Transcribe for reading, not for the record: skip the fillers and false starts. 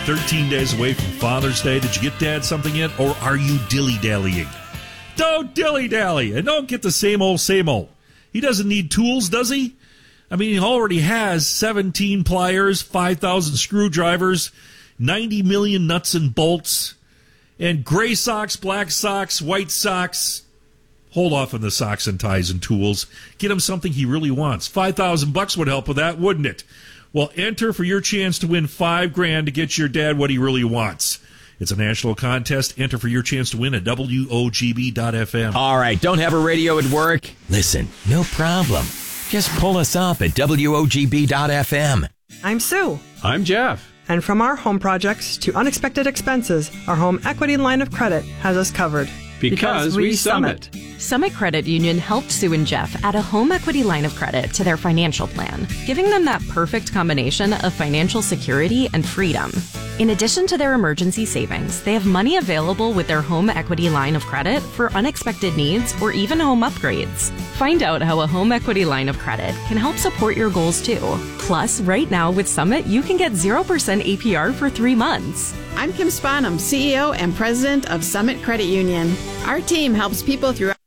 13 days away from Father's Day. Did you get Dad something yet, or are you dilly-dallying? Don't dilly-dally, and don't get the same old, same old. He doesn't need tools, does he? I mean, he already has 17 pliers, 5,000 screwdrivers, 90 million nuts and bolts, and gray socks, black socks, white socks. Hold off on the socks and ties and tools. Get him something he really wants. $5,000 would help with that, wouldn't it? Well, enter for your chance to win $5,000 to get your dad what he really wants. It's a national contest. Enter for your chance to win at WOGB.FM. All right, don't have a radio at work? Listen, no problem. Just pull us up at WOGB.FM. I'm Sue. I'm Jeff. And from our home projects to unexpected expenses, our home equity line of credit has us covered. Because we Summit. Summit Credit Union helped Sue and Jeff add a home equity line of credit to their financial plan, giving them that perfect combination of financial security and freedom. In addition to their emergency savings, they have money available with their home equity line of credit for unexpected needs or even home upgrades. Find out how a home equity line of credit can help support your goals too. Plus, right now with Summit, you can get 0% APR for 3 months. I'm Kim Spanum, CEO and President of Summit Credit Union. Our team helps people throughout